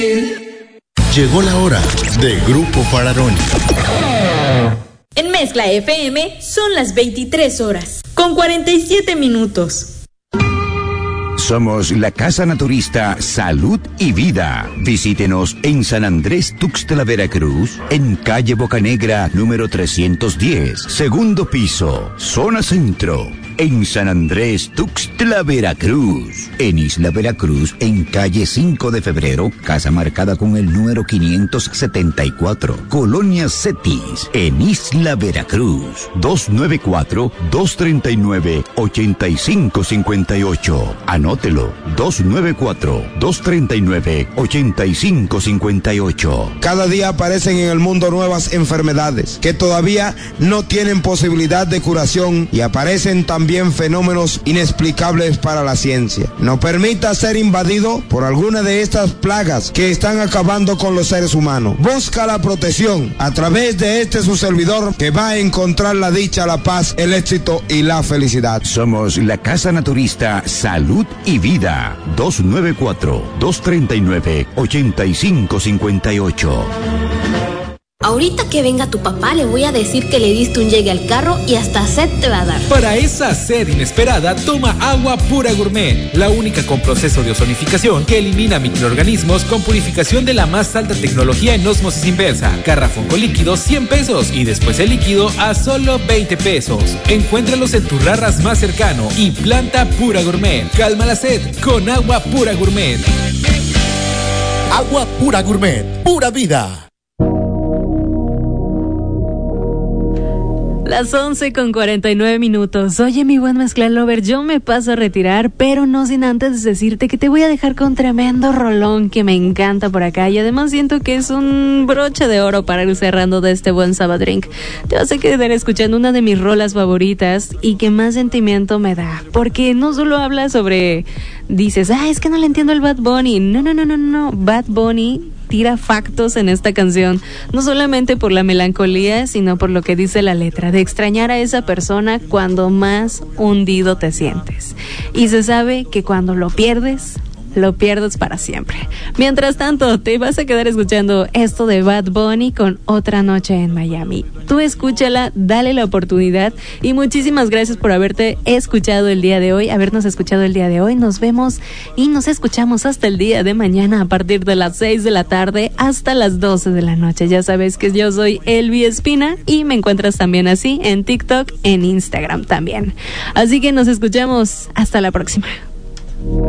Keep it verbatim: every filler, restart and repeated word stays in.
Llegó la hora de Grupo Fararoni. En Mezcla F M son las veintitrés horas, con cuarenta y siete minutos. Somos la Casa Naturista Salud y Vida. Visítenos en San Andrés Tuxtla, Veracruz, en calle Bocanegra, número trescientos diez, segundo piso, zona centro. En San Andrés Tuxtla, Veracruz. En Isla Veracruz, en calle cinco de febrero, casa marcada con el número quinientos setenta y cuatro. Colonia Cetis, en Isla Veracruz. dos nueve cuatro, dos tres nueve, ocho cinco cinco ocho. Anótelo, dos nueve cuatro, dos tres nueve, ocho cinco cinco ocho. Cada día aparecen en el mundo nuevas enfermedades que todavía no tienen posibilidad de curación y aparecen también fenómenos inexplicables para la ciencia. No permita ser invadido por alguna de estas plagas que están acabando con los seres humanos. Busca la protección a través de este su servidor, que va a encontrar la dicha, la paz, el éxito y la felicidad. Somos la Casa Naturista Salud y Vida. dos nueve cuatro, dos tres nueve, ocho cinco cinco ocho. Ahorita que venga tu papá le voy a decir que le diste un llegue al carro y hasta sed te va a dar. Para esa sed inesperada, toma Agua Pura Gourmet, la única con proceso de ozonificación que elimina microorganismos con purificación de la más alta tecnología en ósmosis inversa. Garrafón con líquido cien pesos y después el líquido a solo veinte pesos. Encuéntralos en tu Rarras más cercano y planta Pura Gourmet. Calma la sed con Agua Pura Gourmet. Agua Pura Gourmet, pura vida. Las once con cuarenta y nueve minutos. Oye, mi buen Mezcla Lover, yo me paso a retirar, pero no sin antes decirte que te voy a dejar con tremendo rolón que me encanta por acá, y además siento que es un broche de oro para ir cerrando de este buen Sabadrink. Te vas a quedar escuchando una de mis rolas favoritas y que más sentimiento me da, porque no solo habla sobre, dices, ah, es que no le entiendo el Bad Bunny. No, no, no, no, no. Bad Bunny tira factos en esta canción, no solamente por la melancolía, sino por lo que dice la letra, de extrañar a esa persona cuando más hundido te sientes. Y se sabe que cuando lo pierdes, lo pierdes para siempre. Mientras tanto, te vas a quedar escuchando esto de Bad Bunny con Otra Noche en Miami. Tú escúchala, dale la oportunidad, y muchísimas gracias por haberte escuchado el día de hoy, habernos escuchado el día de hoy. Nos vemos y nos escuchamos hasta el día de mañana a partir de las seis de la tarde hasta las doce de la noche. Ya sabes que yo soy Elvi Espina y me encuentras también así en TikTok, en Instagram también. Así que nos escuchamos hasta la próxima.